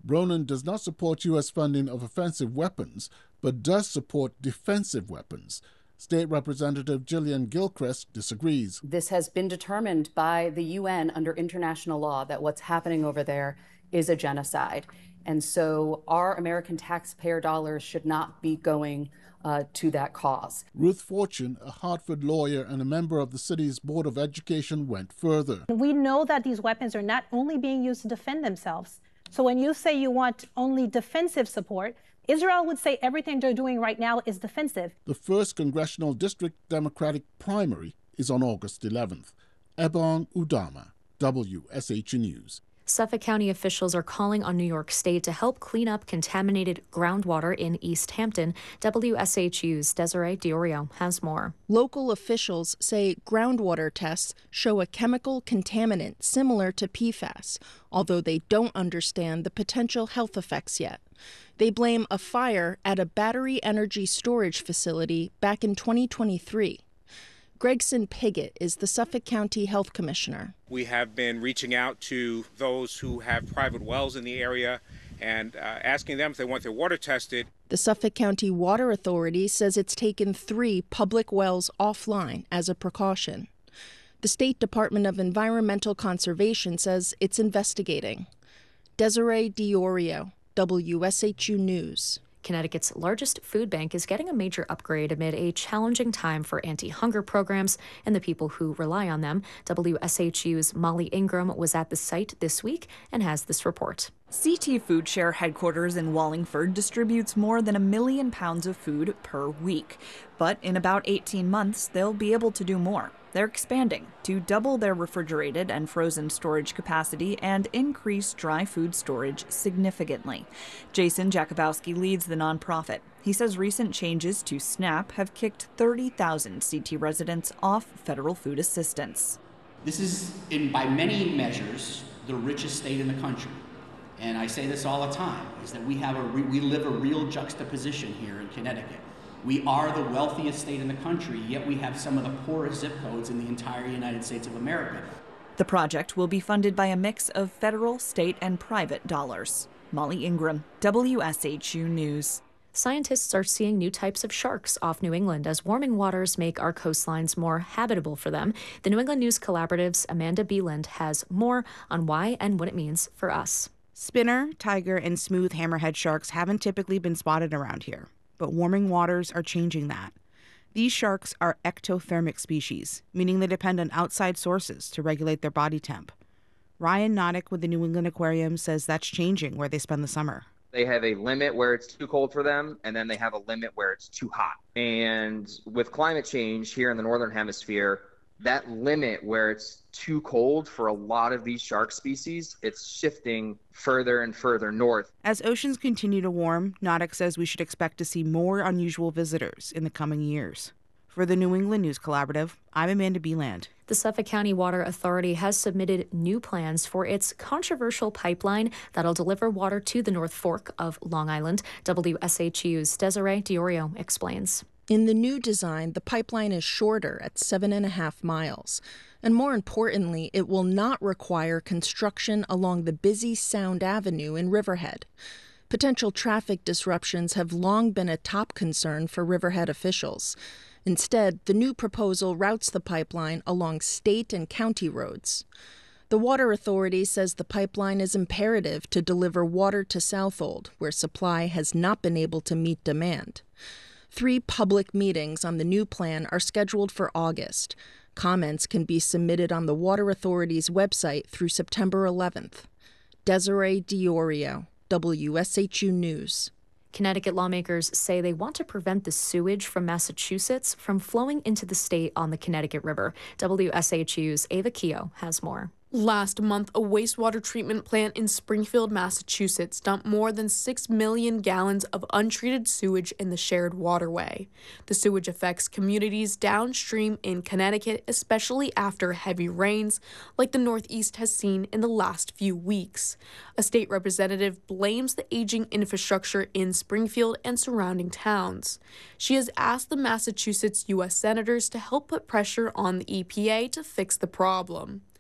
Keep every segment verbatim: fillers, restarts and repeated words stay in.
Bronin does not support U S funding of offensive weapons, but does support defensive weapons. State Representative Gillian Gilchrist disagrees. This has been determined by the U N under international law that what's happening over there is a genocide. And so our American taxpayer dollars should not be going uh, to that cause. Ruth Fortune, a Hartford lawyer and a member of the city's Board of Education, went further. We know that these weapons are not only being used to defend themselves. So when you say you want only defensive support, Israel would say everything they're doing right now is defensive. The first congressional district Democratic primary is on August eleventh. Ebong Udama, W S H U News. Suffolk County officials are calling on New York State to help clean up contaminated groundwater in East Hampton. W S H U's Desiree Diorio has more. Local officials say groundwater tests show a chemical contaminant similar to P FAS, although they don't understand the potential health effects yet. They blame a fire at a battery energy storage facility back in twenty twenty-three. Gregson Piggott is the Suffolk County Health Commissioner. We have been reaching out to those who have private wells in the area and uh, asking them if they want their water tested. The Suffolk County Water Authority says it's taken three public wells offline as a precaution. The State Department of Environmental Conservation says it's investigating. Desiree Diorio, W S H U News. Connecticut's largest food bank is getting a major upgrade amid a challenging time for anti-hunger programs and the people who rely on them. W S H U's Molly Ingram was at the site this week and has this report. C T Food Share headquarters in Wallingford distributes more than a million pounds of food per week. But in about eighteen months, they'll be able to do more. They're expanding to double their refrigerated and frozen storage capacity and increase dry food storage significantly. Jason Jakubowski leads the nonprofit. He says recent changes to SNAP have kicked thirty thousand C T residents off federal food assistance. This is, in by many measures, the richest state in the country. And I say this all the time, is that we have a re- we live a real juxtaposition here in Connecticut. We are the wealthiest state in the country, yet we have some of the poorest zip codes in the entire United States of America. The project will be funded by a mix of federal, state, and private dollars. Molly Ingram, W S H U News. Scientists are seeing new types of sharks off New England as warming waters make our coastlines more habitable for them. The New England News Collaborative's Amanda Beeland has more on why and what it means for us. Spinner, tiger, and smooth hammerhead sharks haven't typically been spotted around here, but warming waters are changing that. These sharks are ectothermic species, meaning they depend on outside sources to regulate their body temp. Ryan Noddick with the New England Aquarium says that's changing where they spend the summer. They have a limit where it's too cold for them, and then they have a limit where it's too hot. And with climate change here in the Northern Hemisphere, that limit where it's too cold for a lot of these shark species, it's shifting further and further north. As oceans continue to warm, Noddick says we should expect to see more unusual visitors in the coming years. For the New England News Collaborative, I'm Amanda Beeland. The Suffolk County Water Authority has submitted new plans for its controversial pipeline that'll deliver water to the North Fork of Long Island. W S H U's Desiree Diorio explains. In the new design, the pipeline is shorter at seven and a half miles. And more importantly, it will not require construction along the busy Sound Avenue in Riverhead. Potential traffic disruptions have long been a top concern for Riverhead officials. Instead, the new proposal routes the pipeline along state and county roads. The Water Authority says the pipeline is imperative to deliver water to Southold, where supply has not been able to meet demand. Three public meetings on the new plan are scheduled for August. Comments can be submitted on the Water Authority's website through September eleventh. Desiree Diorio, W S H U News. Connecticut lawmakers say they want to prevent the sewage from Massachusetts from flowing into the state on the Connecticut River. W S H U's Ava Keogh has more. Last month, a wastewater treatment plant in Springfield, Massachusetts dumped more than six million gallons of untreated sewage in the shared waterway. The sewage affects communities downstream in Connecticut, especially after heavy rains, like the Northeast has seen in the last few weeks. A state representative blames the aging infrastructure in Springfield and surrounding towns. She has asked the Massachusetts U S senators to help put pressure on the E P A to fix the problem.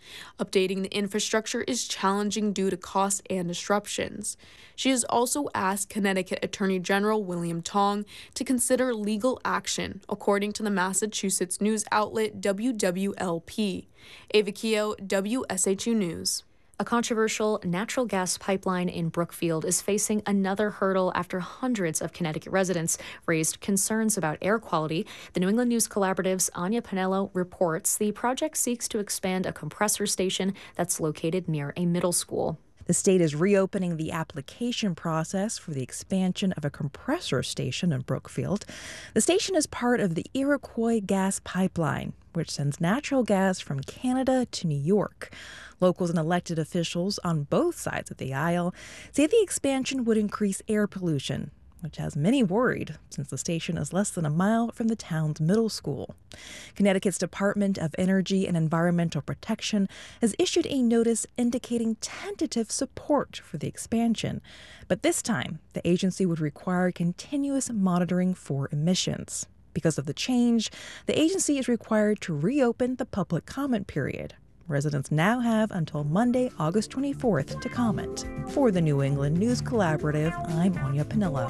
Updating the infrastructure is challenging due to cost and disruptions. She has also asked Connecticut Attorney General William Tong to consider legal action, according to the Massachusetts news outlet W W L P. Ava Keogh, W S H U News. A controversial natural gas pipeline in Brookfield is facing another hurdle after hundreds of Connecticut residents raised concerns about air quality. The New England News Collaborative's Anya Pinello reports the project seeks to expand a compressor station that's located near a middle school. The state is reopening the application process for the expansion of a compressor station in Brookfield. The station is part of the Iroquois Gas Pipeline, which sends natural gas from Canada to New York. Locals and elected officials on both sides of the aisle say the expansion would increase air pollution, which has many worried since the station is less than a mile from the town's middle school. Connecticut's Department of Energy and Environmental Protection has issued a notice indicating tentative support for the expansion, but this time the agency would require continuous monitoring for emissions. Because of the change, the agency is required to reopen the public comment period. Residents now have until Monday, August twenty-fourth to comment. For the New England News Collaborative, I'm Anya Pinello.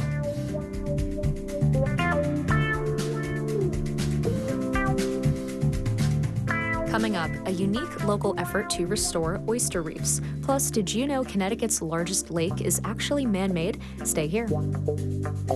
Coming up, a unique local effort to restore oyster reefs. Plus, did you know Connecticut's largest lake is actually man-made? Stay here.